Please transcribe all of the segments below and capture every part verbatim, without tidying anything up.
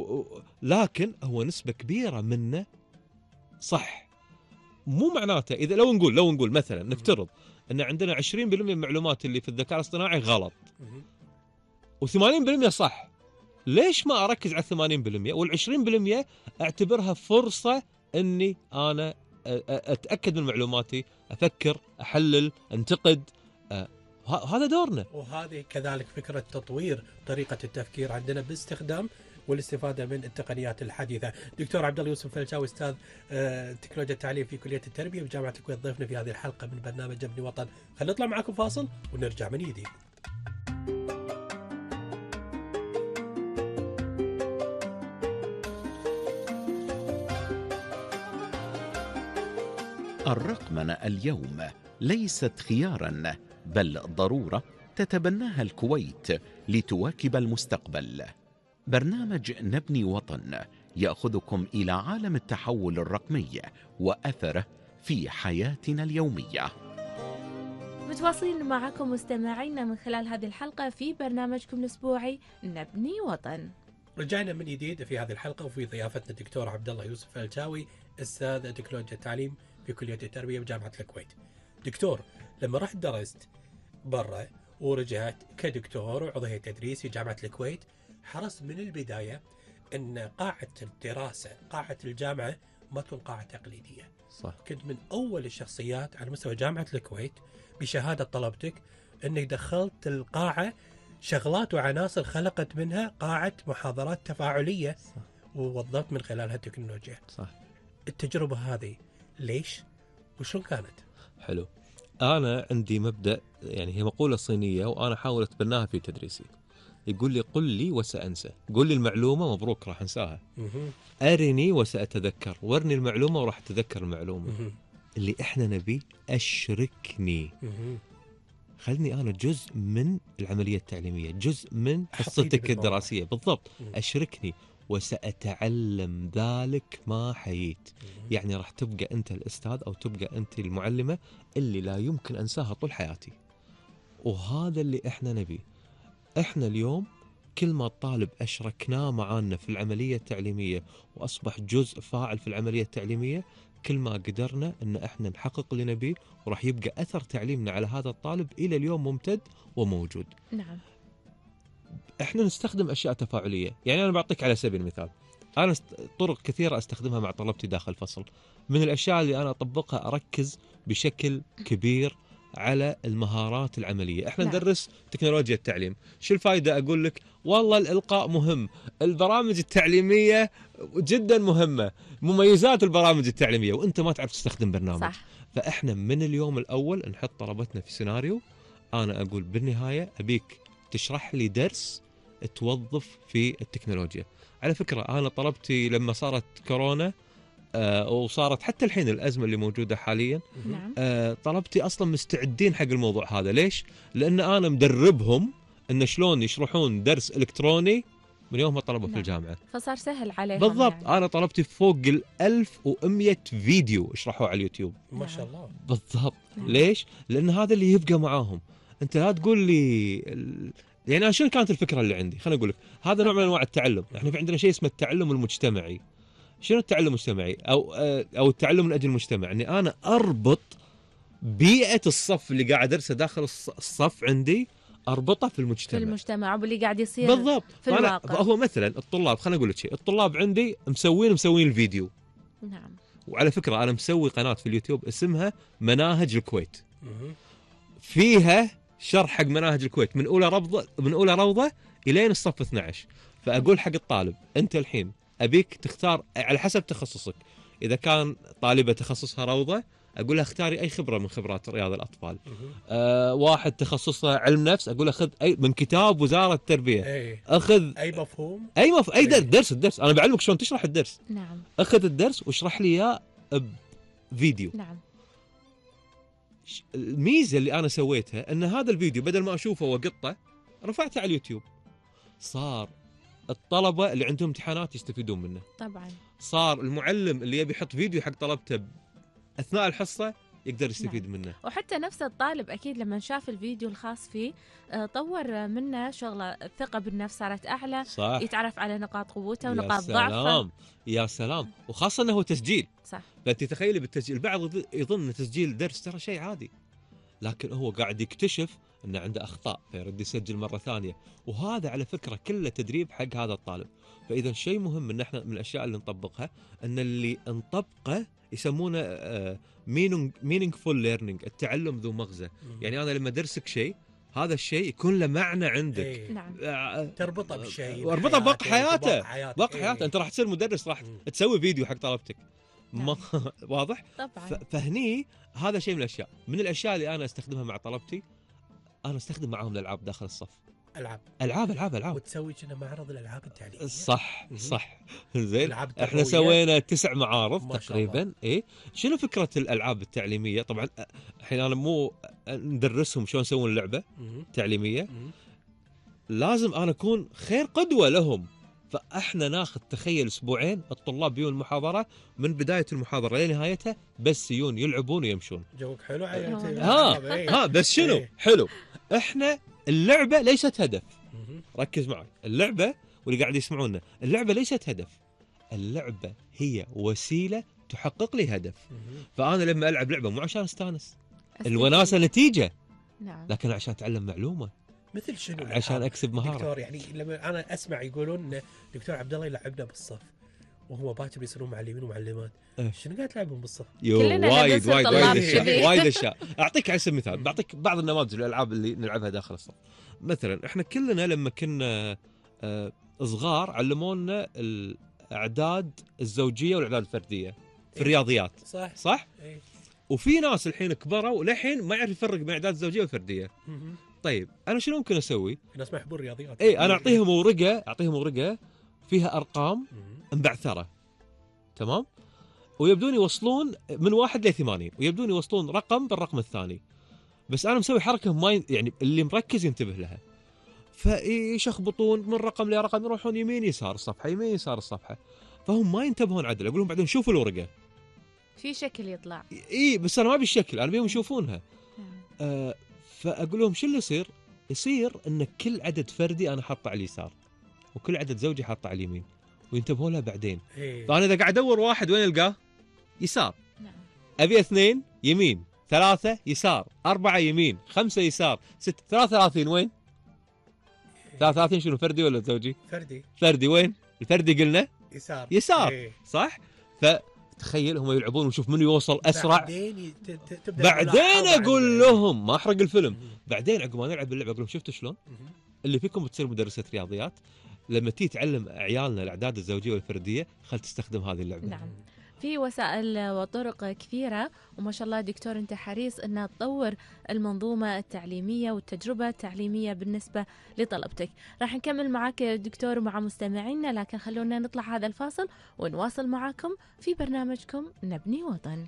لكن هو نسبة كبيرة منه صح. مو معناته إذا لو نقول لو نقول مثلا نفترض أن عندنا عشرين بالمئة من المعلومات اللي في الذكاء الاصطناعي غلط وثمانين بالمئة صح، ليش ما أركز على الثمانين بالمئة والعشرين بالمئة أعتبرها فرصة أني أنا أتأكد من معلوماتي، أفكر، أحلل، أنتقد. أه هذا دورنا. وهذه كذلك فكرة تطوير طريقة التفكير عندنا باستخدام والاستفادة من التقنيات الحديثة. دكتور عبد الله يوسف فلشاوي، أستاذ تكنولوجيا التعليم في كلية التربية بجامعة الكويت، ضيفنا في هذه الحلقة من برنامج ابني وطن. خلينا نطلع معكم فاصل ونرجع من جديد. الرقمنة اليوم ليست خياراً بل ضرورة تتبناها الكويت لتواكب المستقبل. برنامج نبني وطن يأخذكم إلى عالم التحول الرقمي وأثره في حياتنا اليومية. متواصلين معكم مستمعينا من خلال هذه الحلقة في برنامجكم الأسبوعي نبني وطن. رجعنا من جديد في هذه الحلقة وفي ضيافتنا الدكتور عبد الله يوسف فلشاوي، أستاذ تكنولوجيا التعليم في كلية التربية بجامعة الكويت. دكتور، لما رحت درست برا ورجعت كدكتور وعضو هيئة تدريس في جامعة الكويت، حرصت من البداية أن قاعة الدراسة، قاعة الجامعة ما تكون قاعة تقليدية. صح. كنت من أول الشخصيات على مستوى جامعة الكويت بشهادة طلبتك أنك دخلت القاعة شغلات وعناصر خلقت منها قاعة محاضرات تفاعلية. صح. ووظفت من خلالها التكنولوجيا. صح. التجربة هذه ليش وشلون كانت؟ حلو. أنا عندي مبدأ، يعني هي مقولة صينية وأنا أحاول أتبناها في تدريسي. يقول لي قل لي وسأنسى، قل لي المعلومة مبروك راح أنساها، أرني وسأتذكر، ورني المعلومة وراح أتذكر المعلومة. اللي إحنا نبي أشركني، خلني أنا جزء من العملية التعليمية، جزء من حصتك الدراسية. بالضبط. أشركني وسأتعلم ذلك ما حييت. يعني راح تبقى أنت الأستاذ أو تبقى أنت المعلمة اللي لا يمكن أنساها طول حياتي. وهذا اللي إحنا نبي. إحنا اليوم كل ما الطالب أشركناه معانا في العملية التعليمية وأصبح جزء فاعل في العملية التعليمية، كل ما قدرنا أن إحنا نحقق اللي نبيه، وراح يبقى أثر تعليمنا على هذا الطالب إلى اليوم ممتد وموجود. نعم. إحنا نستخدم أشياء تفاعلية. يعني أنا بعطيك على سبيل المثال، أنا طرق كثيرة أستخدمها مع طلبتي داخل الفصل. من الأشياء اللي أنا أطبقها أركز بشكل كبير على المهارات العملية. إحنا نعم. ندرس تكنولوجيا التعليم. شو الفائدة أقول لك والله الإلقاء مهم، البرامج التعليمية جدا مهمة، مميزات البرامج التعليمية، وأنت ما تعرف تستخدم برنامج. صح. فإحنا من اليوم الأول نحط طلبتنا في سيناريو. أنا أقول بالنهاية أبيك تشرح لي درس توظف في التكنولوجيا. على فكرة أنا طلبتي لما صارت كورونا آه وصارت حتى الحين الأزمة اللي موجودة حاليا، آه طلبتي أصلا مستعدين حق الموضوع هذا. ليش؟ لأن أنا مدربهم إن شلون يشرحون درس إلكتروني من يوم ما طلبوا في الجامعة، فصار سهل عليهم. بالضبط. يعني. أنا طلبتي فوق الألف ومئة فيديو اشرحوا على اليوتيوب. ما شاء الله. بالضبط. ليش؟ لأن هذا اللي يبقى معاهم. أنت لا تقول لي ال... يعني أنا شنو كانت الفكرة اللي عندي؟ خليني أقول لك، هذا نوع من أنواع التعلم. إحنا في عندنا شيء اسمه التعلم المجتمعي. شنو التعلم المجتمعي أو أو التعلم من أجل المجتمع؟ إني أنا أربط بيئة الصف اللي قاعد أدرسه داخل الصف عندي، أربطه في المجتمع، في المجتمع واللي قاعد يصير بالضبط في الواقع. فهو مثلا الطلاب، خليني أقول لك شيء، الطلاب عندي مسوين مسوين الفيديو. نعم. وعلى فكرة أنا مسوي قناة في اليوتيوب اسمها مناهج الكويت، فيها شرح حق مناهج الكويت من أولى روضة من أولى روضة إلين الصف اثني عشر. فأقول حق الطالب أنت الحين أبيك تختار على حسب تخصصك. إذا كان طالبة تخصصها روضة أقول لها اختاري أي خبرة من خبرات رياض الأطفال. آه واحد تخصصه علم نفس أقول له خذ أي من كتاب وزارة التربية. أي. أخذ أي مفهوم أي مف... أي درس درس الدرس أنا بعلمك شلون تشرح الدرس. نعم. أخذ الدرس واشرح لي إياه بفيديو. نعم. الميزة اللي أنا سويتها أن هذا الفيديو بدل ما أشوفه وقطه رفعته على اليوتيوب، صار الطلبة اللي عندهم امتحانات يستفيدون منه. طبعا. صار المعلم اللي يبي يحط فيديو حق طلبته أثناء الحصة يقدر يستفيد نعم. منه. وحتى نفس الطالب أكيد لما شاف الفيديو الخاص فيه آه، طور منه شغلة، الثقة بالنفس صارت أعلى، صح. يتعرف على نقاط قوته يا ونقاط ضعفه. سلام يا سلام، وخاصة أنه هو تسجيل. صح. فأنت تخيلي بالتسجيل، البعض يظن أن تسجيل درس ترى شيء عادي، لكن هو قاعد يكتشف أن عنده أخطاء فيرد يسجل مرة ثانية، وهذا على فكرة كله تدريب حق هذا الطالب. فإذا شيء مهم أن احنا من الأشياء اللي نطبقها أن اللي نطبقه يسمونه meaning meaningful learning، التعلم ذو مغزى. يعني أنا لما أدرسك شيء، هذا الشيء يكون له معنى عندك. إيه. نعم. آه تربطه بشيء، واربطه بباقي حياته، حياته. باقي حياته. أنت راح تصير مدرس، راح مم. تسوي فيديو حق طلبتك. ما واضح؟ طبعا. فهني هذا شيء من الأشياء. من الأشياء اللي أنا أستخدمها مع طلبتي، أنا أستخدم معهم الألعاب داخل الصف. العاب ألعاب ألعاب ألعاب وتسوي كنا معرض الألعاب التعليمية. صح صح. زين، احنا التربوية. سوينا تسع معارض ما شاء تقريبا. ايه، شنو فكرة الألعاب التعليمية؟ طبعا الحين أنا مو ندرسهم شلون يسوون لعبة مم. تعليمية، مم. لازم أنا أكون خير قدوة لهم. فاحنا ناخذ، تخيل اسبوعين الطلاب يجون المحاضره من بدايه المحاضره لنهايتها، بس يجون يلعبون ويمشون. جوك حلو عيل. ها إيه. ها بس شنو إيه. حلو، احنا اللعبه ليست هدف. مم. ركز معي، اللعبه واللي قاعد يسمعونا، اللعبه ليست هدف، اللعبه هي وسيله تحقق لي هدف. مم. فانا لما العب لعبه مو عشان استانس، أستفيد. الوناسه نتيجه، نعم. لكن عشان اتعلم معلومه، مثل شنو عشان الألعاب؟ اكسب مهاره. دكتور، يعني لما انا اسمع يقولون ان دكتور عبد الله يلعبنا بالصف، وهو باكر بيصيرون معلمين ومعلمات. إيه. شنو قاعد تلعبهم بالصف؟ يو كلنا وايد نبي وايد طلاب وايد اشياء، كذي. وايد اشياء. اعطيك على سبيل المثال، بعطيك بعض النماذج الالعاب اللي نلعبها داخل الصف. مثلا احنا كلنا لما كنا آه، صغار علمونا الاعداد الزوجيه والاعداد الفرديه في إيه. الرياضيات، صح صح؟ إيه. وفي ناس الحين كبروا للحين ما يعرف يفرق بين الاعداد الزوجيه والفرديه. مم. طيب انا شنو ممكن اسوي؟ في ناس ما يحبون الرياضيات. اي انا اعطيهم ورقه، اعطيهم ورقه فيها ارقام مم. مبعثره، تمام؟ ويبدون يوصلون من واحد لثمانين، ويبدون يوصلون رقم بالرقم الثاني. بس أنا مسوي حركة ما يعني اللي مركز ينتبه لها، فيشخبطون من رقم لرقم، يروحون يمين يسار الصفحة، يمين يسار الصفحة، فهم ما ينتبهون عدل. أقول لهم بعدين شوفوا الورقة، في شكل يطلع. إي بس أنا ما بالشكل، أنا بيهم يشوفونها. نعم. آه فأقول لهم شو اللي يصير؟ يصير أن كل عدد فردي أنا حاطه على اليسار، وكل عدد زوجي حاطه على اليمين، وينتبهون لها بعدين. إيه. فأنا إذا قاعد أدور واحد وين ألقاه؟ يسار. نعم. أبي اثنين يمين، ثلاثة يسار، أربعة يمين، خمسة يسار، ستة. ثلاثة وثلاثين وين؟ ثلاثة وثلاثين شنو، فردي ولا زوجي؟ فردي. فردي وين؟ الفردي قلنا يسار يسار. إيه. صح؟ فتخيل هم يلعبون ونشوف من يوصل أسرع. بعدين ي- ت- ت- تبدأ بعدين الملاحظة أقول عند- لهم، ما أحرق الفيلم، مم. بعدين عقب ما نلعب اللعبة أقول لهم شفتوا شلون؟ مم. اللي فيكم بتصير مدرسة رياضيات، لما تيجي تعلم عيالنا الأعداد الزوجية والفردية، خل تستخدم هذه اللعبة. نعم. في وسائل وطرق كثيرة، وما شاء الله دكتور أنت حريص أنها تطور المنظومة التعليمية والتجربة التعليمية بالنسبة لطلبتك. راح نكمل معك دكتور ومع مستمعينا، لكن خلونا نطلع هذا الفاصل ونواصل معكم في برنامجكم نبني وطن.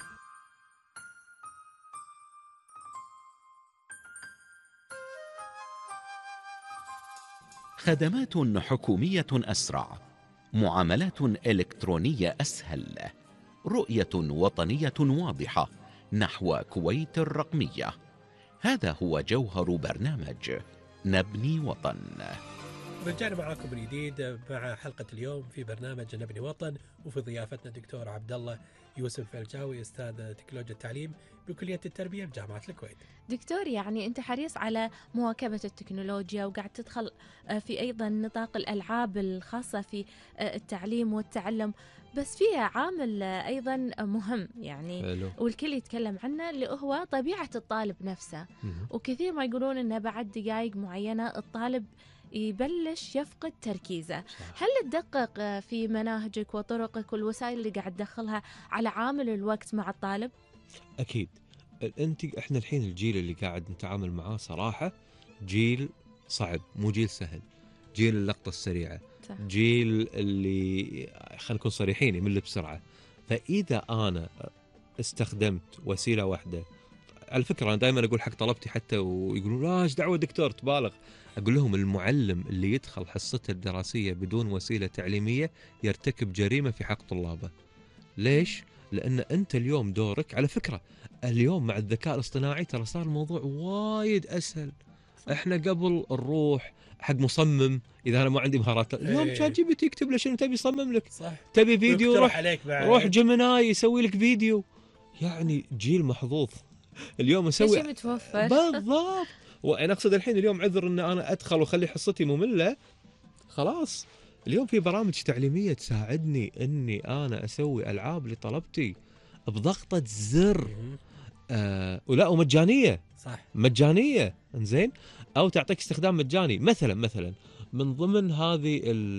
خدمات حكومية أسرع، معاملات إلكترونية أسهل، رؤية وطنية واضحة نحو كويت الرقمية. هذا هو جوهر برنامج نبني وطن. رجعنا معاكم من جديد مع حلقة اليوم في برنامج نبني وطن، وفي ضيافتنا الدكتور عبد الله يوسف الجاوي، أستاذ تكنولوجيا التعليم بكلية التربية بجامعة الكويت. دكتور، يعني أنت حريص على مواكبة التكنولوجيا، وقاعد تدخل في أيضا نطاق الألعاب الخاصة في التعليم والتعلم، بس فيها عامل أيضا مهم يعني حلو. والكل يتكلم عنه، اللي هو طبيعة الطالب نفسه. مم. وكثير ما يقولون أنه بعد دقائق معينة الطالب يبلش يفقد تركيزه. صح. هل تدقق في مناهجك وطرقك والوسائل اللي قاعد تدخلها على عامل الوقت مع الطالب؟ أكيد. أنت إحنا الحين الجيل اللي قاعد نتعامل معاه صراحة جيل صعب، مو جيل سهل، جيل اللقطة السريعة، صح. جيل اللي خلينا نكون صريحين يمل بسرعة. فإذا أنا استخدمت وسيلة واحدة، على فكرة أنا دائما أقول حق طلبتي حتى ويقولون لا إيش دعوة دكتور تبالغ، أقول لهم المعلم اللي يدخل حصته الدراسية بدون وسيلة تعليمية يرتكب جريمة في حق طلابه. ليش؟ لان انت اليوم دورك على فكره. اليوم مع الذكاء الاصطناعي ترى صار الموضوع وايد اسهل. احنا قبل نروح حق مصمم اذا انا ما عندي مهارات، اليوم إيه. شات جي بي تي يكتب له شنو تبي يصمم لك. صح. تبي فيديو ويقترح روح عليك بعد. روح جيميناي يسوي لك فيديو. يعني جيل محظوظ اليوم كل نسوي شيء متوفر. بالضبط. وانا اقصد الحين اليوم عذر ان انا ادخل واخلي حصتي ممله، خلاص اليوم في برامج تعليميه تساعدني اني انا اسوي العاب لطلبتي بضغطه زر. مهم. آه ولا ومجانيه، صح. مجانيه انزين، او تعطيك استخدام مجاني. مثلا مثلا من ضمن هذه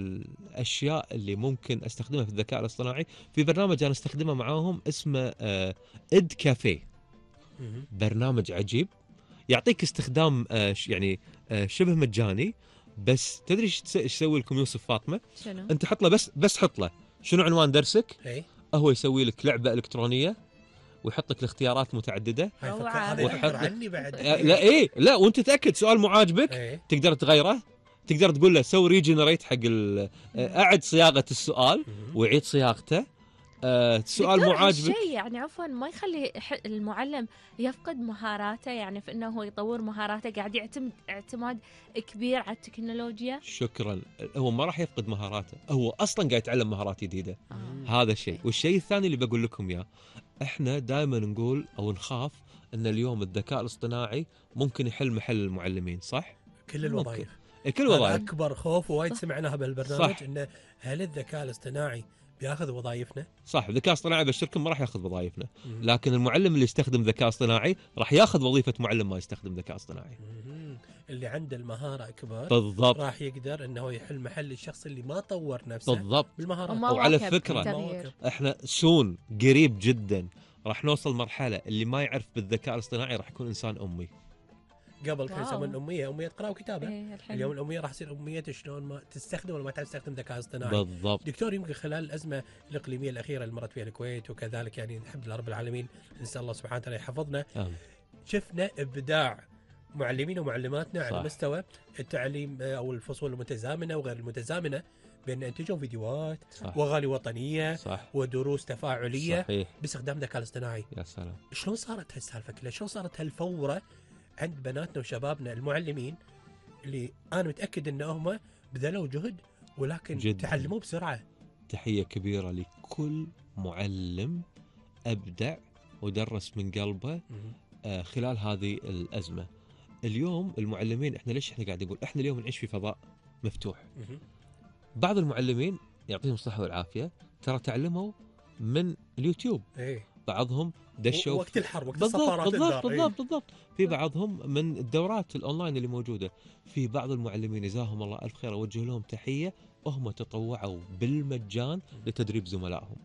الاشياء اللي ممكن استخدمها في الذكاء الاصطناعي، في برنامج انا استخدمه معاهم اسمه آه اد كافيه. مهم. برنامج عجيب يعطيك استخدام آه ش- يعني آه شبه مجاني. بس تدري ايش تس- إيش يسوي لكم يوسف فاطمه؟ شنو؟ انت حط له بس بس حط له شنو عنوان درسك، اي هو يسوي لك لعبه الكترونيه ويحط لك الاختيارات متعدده. هاي هو فكر- عارف. هذا يفكر وحط- عني بعد. آه، لا ايه لا وانت تاكد سؤال مو عاجبك اي تقدر تغيره، تقدر تقول له سوي ريجنريت حق ال- آه، اعد صياغه السؤال مهم. ويعيد صياغته. آه، السؤال مو دكتور، عاجبك هالشيء يعني عفوا ما يخلي ح- المعلم يفقد مهاراته، يعني في انه هو يطور مهاراته، قاعد يعتمد اعتماد كبير على التكنولوجيا. شكرا. هو ما راح يفقد مهاراته، هو اصلا قاعد يتعلم مهارات جديده. آه. هذا الشيء. والشيء الثاني اللي بقول لكم اياه، احنا دائما نقول او نخاف ان اليوم الذكاء الاصطناعي ممكن يحل محل المعلمين، صح؟ كل الوظائف. كل هذا وظائف اكبر خوف وايد صح. سمعناها بالبرنامج، صح. انه هل الذكاء الاصطناعي بياخذ وظائفنا؟ صح. الذكاء الاصطناعي بشركم ما راح ياخذ وظائفنا، مهم. لكن المعلم اللي يستخدم ذكاء اصطناعي راح ياخذ وظيفه معلم ما يستخدم ذكاء اصطناعي. مهم. اللي عنده المهاره اكبر بالضبط راح يقدر انه يحل محل الشخص اللي ما طور نفسه بالضبط. بالمهارات. وما وعلى واكب فكرة- التغيير. احنا سون قريب جدا راح نوصل مرحله اللي ما يعرف بالذكاء الاصطناعي راح يكون انسان امي. قبل كان واو. يسمون اميه اميه قراءه وكتابه. إيه، الحين اليوم الاميه راح تصير اميه شلون ما تستخدم ولا ما تعرف تستخدم ذكاء اصطناعي. بالضبط. دكتور، يمكن خلال الازمه الاقليميه الاخيره اللي مرت فيها الكويت وكذلك يعني الحمد لله رب العالمين، نسال الله سبحانه وتعالى يحفظنا، آمين. شفنا ابداع معلمين ومعلماتنا صح. على مستوى التعليم آه، او الفصول المتزامنه وغير المتزامنه، بان انتجوا فيديوهات صح واغاني وطنيه صح ودروس تفاعليه صحيح. باستخدام الذكاء الاصطناعي. يا سلام. شلون صارت هالسالفه كلها؟ شلون صارت هالفوره عند بناتنا وشبابنا المعلمين اللي انا متاكد ان هم بذلوا جهد ولكن جداً. تعلموا بسرعه. تحيه كبيره لكل معلم ابدع ودرس من قلبه آه، خلال هذه الازمه. اليوم المعلمين احنا ليش احنا قاعد نقول احنا اليوم نعيش في فضاء مفتوح. مهم. بعض المعلمين يعطيهم الصحه والعافيه ترى تعلموا من اليوتيوب، ايه بعضهم دشوا وقت الحر وقت بالضبط السفارات بالضبط الدار. إيه. بالضبط بالضبط. في بعضهم من الدورات الاونلاين اللي موجوده. في بعض المعلمين جزاهم الله الف خير اوجه لهم تحيه، وهم تطوعوا بالمجان لتدريب زملائهم.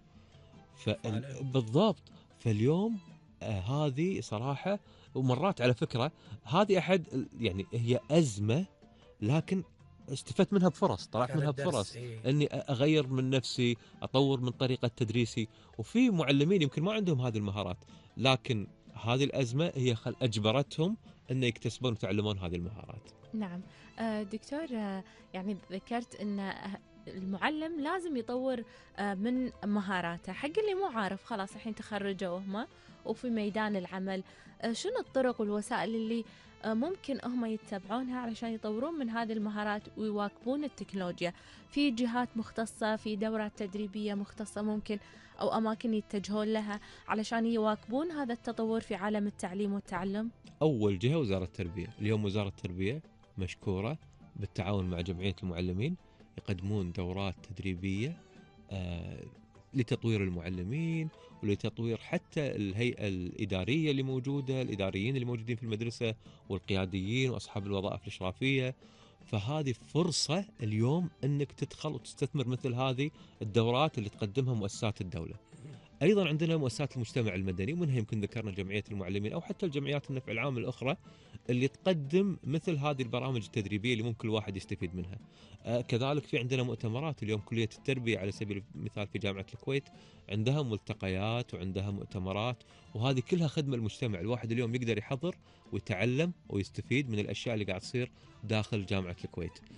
فعلا. بالضبط. فاليوم آه هذه صراحه، ومرات على فكره هذه احد ال- يعني هي ازمه لكن استفدت منها بفرص، طلعت كانت منها درس. بفرص إيه. اني اغير من نفسي، اطور من طريقه تدريسي. وفي معلمين يمكن ما عندهم هذه المهارات، لكن هذه الازمه هي خل اجبرتهم ان يكتسبون ويتعلمون هذه المهارات. نعم. آه، دكتور، آه، يعني ذكرت ان آه، المعلم لازم يطور آه، من مهاراته. حق اللي مو عارف خلاص الحين تخرجوا هم وفي ميدان العمل، آه، شنو الطرق والوسائل اللي آه، ممكن هم يتبعونها علشان يطورون من هذه المهارات ويواكبون التكنولوجيا؟ في جهات مختصة، في دورات تدريبية مختصة ممكن، أو أماكن يتجهون لها علشان يواكبون هذا التطور في عالم التعليم والتعلم؟ اول جهه وزاره التربيه. اليوم وزاره التربيه مشكوره بالتعاون مع جمعيه المعلمين يقدمون دورات تدريبيه آه لتطوير المعلمين ولتطوير حتى الهيئه الاداريه اللي موجوده، الاداريين اللي موجودين في المدرسه والقياديين واصحاب الوظائف الاشرافيه. فهذه فرصه اليوم انك تدخل وتستثمر مثل هذه الدورات اللي تقدمها مؤسسات الدوله. ايضا عندنا مؤسسات المجتمع المدني، ومنها يمكن ذكرنا جمعيه المعلمين او حتى الجمعيات النفع العام الاخرى اللي تقدم مثل هذه البرامج التدريبيه اللي ممكن الواحد يستفيد منها. آه كذلك في عندنا مؤتمرات. اليوم كليه التربيه على سبيل المثال في جامعه الكويت عندها ملتقيات وعندها مؤتمرات، وهذه كلها خدمه المجتمع. الواحد اليوم يقدر يحضر ويتعلم ويستفيد من الاشياء اللي قاعد تصير داخل جامعه الكويت. نعم.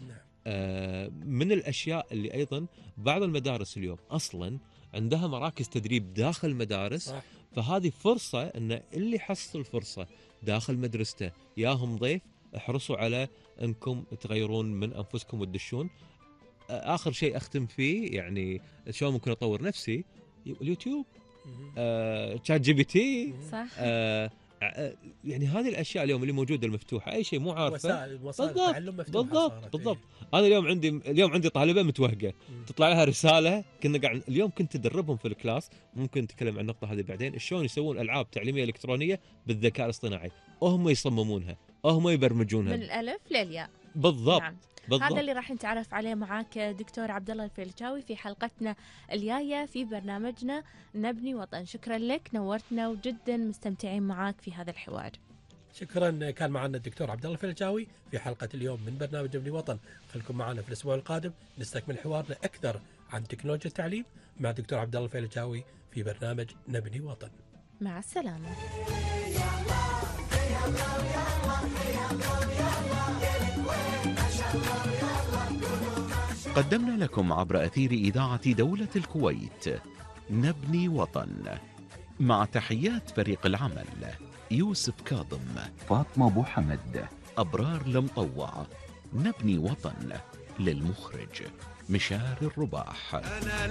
آه، من الاشياء اللي ايضا بعض المدارس اليوم اصلا عندها مراكز تدريب داخل المدارس. صح. فهذه فرصه ان اللي حصل فرصه داخل مدرسته ياهم ضيف، احرصوا على انكم تغيرون من انفسكم وتدشون. آه، اخر شيء اختم فيه يعني شلون ممكن اطور نفسي؟ اليوتيوب، آه، شات جي بي تي، صح. آه، آه، يعني هذه الاشياء اليوم اللي موجوده المفتوحه، اي شيء مو عارفه وسائل وسائل بالضبط التعلم مفتوحه بالضبط صارت. بالضبط. إيه. انا اليوم عندي اليوم عندي طالبه متوهقه، مم. تطلع لها رساله. كنا قاعد اليوم كنت ادربهم في الكلاس، ممكن نتكلم عن النقطه هذه بعدين، شلون يسوون العاب تعليميه الكترونيه بالذكاء الاصطناعي، هم يصممونها، هم يبرمجونها. من الالف للياء. بالضبط نعم. بالضبط. هذا اللي راح نتعرف عليه معاك دكتور عبد الله الفيلشاوي في حلقتنا الجايه في برنامجنا نبني وطن. شكرا لك، نورتنا وجدا مستمتعين معاك في هذا الحوار. شكرا. كان معنا الدكتور عبد الله الفيلشاوي في حلقه اليوم من برنامج نبني وطن. خليكم معنا في الاسبوع القادم نستكمل حوارنا اكثر عن تكنولوجيا التعليم مع الدكتور عبد الله الفيلشاوي في برنامج نبني وطن. مع السلامه. قدمنا لكم عبر أثير إذاعة دولة الكويت نبني وطن، مع تحيات فريق العمل يوسف كاظم، فاطمة أبو حمد، أبرار المطوع. نبني وطن للمخرج مشار الرباح.